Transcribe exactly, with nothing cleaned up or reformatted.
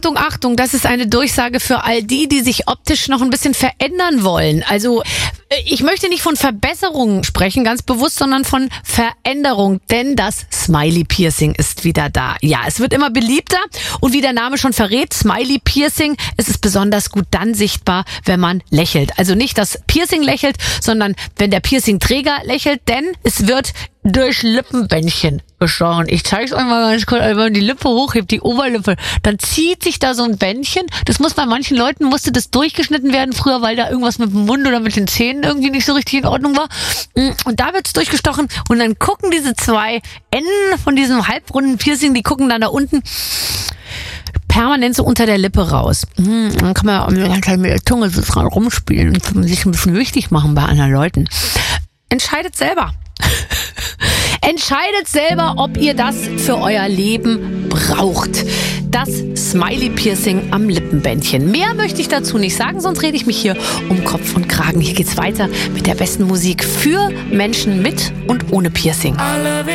Achtung, Achtung, das ist eine Durchsage für all die, die sich optisch noch ein bisschen verändern wollen. Also ich möchte nicht von Verbesserungen sprechen, ganz bewusst, sondern von Veränderung, denn das Smiley-Piercing ist wieder da. Ja, es wird immer beliebter und wie der Name schon verrät, Smiley-Piercing, es ist besonders gut dann sichtbar, wenn man lächelt. Also nicht das Piercing lächelt, sondern wenn der Piercing-Träger lächelt, denn es wird durch Lippenbändchen gestochen. Ich zeige es euch mal ganz kurz, wenn man die Lippe hochhebt, die Oberlippe, dann zieht sich da so ein Bändchen. Das muss bei manchen Leuten, musste das durchgeschnitten werden früher, weil da irgendwas mit dem Mund oder mit den Zähnen irgendwie nicht so richtig in Ordnung war. Und da wird's durchgestochen und dann gucken diese zwei Enden von diesem halbrunden Piercing, die gucken dann da unten permanent so unter der Lippe raus. Dann kann man ja mit der Zunge so dran rumspielen und sich ein bisschen wichtig machen bei anderen Leuten. Entscheidet selber. Entscheidet selber, ob ihr das für euer Leben braucht. Das Smiley-Piercing am Lippenbändchen. Mehr möchte ich dazu nicht sagen, sonst rede ich mich hier um Kopf und Kragen. Hier geht's weiter mit der besten Musik für Menschen mit und ohne Piercing.